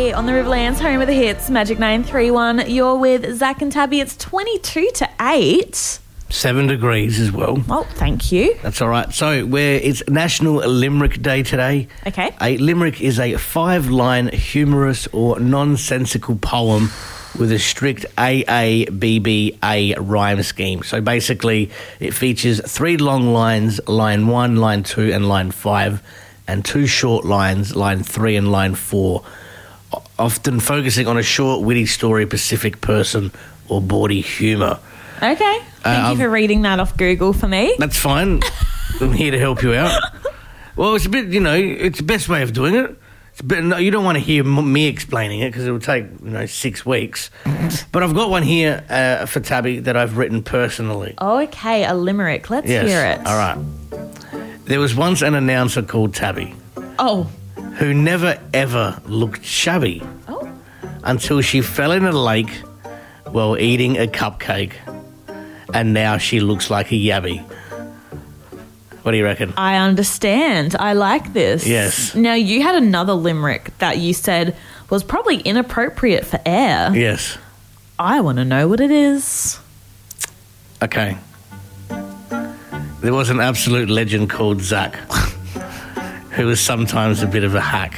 Hey, on the Riverlands, home of the hits, Magic 931. You're with Zach and Tabby. It's 22 to 8. 7 degrees as well. Oh, thank you. That's all right. So it's National Limerick Day today. Okay. A limerick is a 5-line humorous or nonsensical poem with a strict AABBA rhyme scheme. So basically, it features 3 long lines, line 1, line 2, and line 5, and 2 short lines, line 3 and line 4, often focusing on a short, witty story, specific person, or bawdy humour. Okay. Thank you for reading that off Google for me. That's fine. I'm here to help you out. Well, it's a bit, it's the best way of doing it. It's a bit, you don't want to hear me explaining it because it will take, 6 weeks. But I've got one here for Tabby that I've written personally. Oh, okay, a limerick. Let's Yes. hear it. All right. There was once an announcer called Tabby Oh. who never, ever looked shabby Oh. until she fell in a lake while eating a cupcake. And now she looks like a yabby. What do you reckon? I understand. I like this. Yes. Now, you had another limerick that you said was probably inappropriate for air. Yes. I want to know what it is. Okay. There was an absolute legend called Zach, who was sometimes a bit of a hack.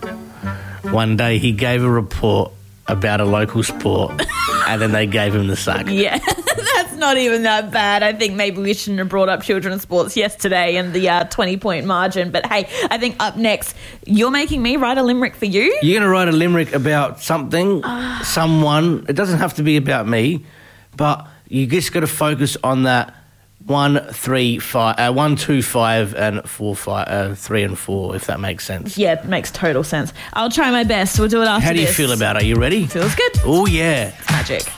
One day he gave a report about a local sport, and then they gave him the sack. Yeah, that's not even that bad. I think maybe we shouldn't have brought up children's sports yesterday and the 20-point margin. But hey, I think up next, you're making me write a limerick for you. You're going to write a limerick about something, someone. It doesn't have to be about me, but you just got to focus on that 1, 2, 5, and 4, 5, 3 and 4, if that makes sense. Yeah, it makes total sense. I'll try my best. We'll do it after this. How do you feel about it? Are you ready? Feels good. Oh, yeah. It's magic.